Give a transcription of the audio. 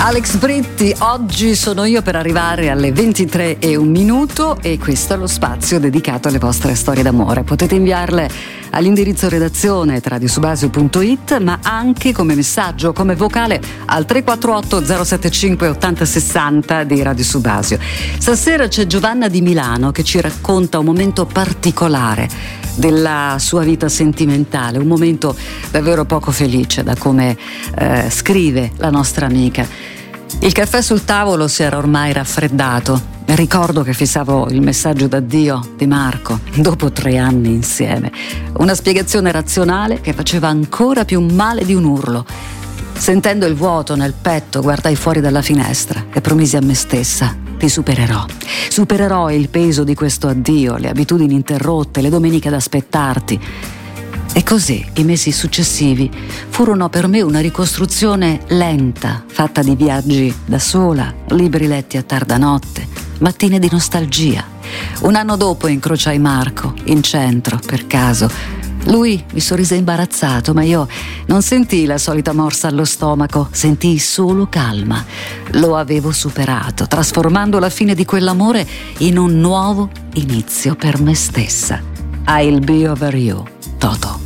Alex Britti, oggi sono io per arrivare alle 23:01 e questo è lo spazio dedicato alle vostre storie d'amore. Potete inviarle all'indirizzo redazione radiosubasio.it, ma anche come messaggio, come vocale al 348 075 80 60 di Radio Subasio. Stasera c'è Giovanna di Milano che ci racconta un momento particolare della sua vita sentimentale, un momento davvero poco felice, da come scrive la nostra amica. Il caffè sul tavolo si era ormai raffreddato. Ricordo che fissavo il messaggio d'addio di Marco dopo 3 anni insieme. Una spiegazione razionale che faceva ancora più male di un urlo. Sentendo il vuoto nel petto, guardai fuori dalla finestra e promisi a me stessa: ti supererò. Supererò il peso di questo addio, le abitudini interrotte, le domeniche ad aspettarti. E così i mesi successivi furono per me una ricostruzione lenta, fatta di viaggi da sola, libri letti a tarda notte, mattine di nostalgia. 1 anno dopo incrociai Marco in centro, per caso. Lui mi sorrise imbarazzato, ma io non sentii la solita morsa allo stomaco, sentii solo calma. Lo avevo superato, trasformando la fine di quell'amore in un nuovo inizio per me stessa. I'll be over you, Toto.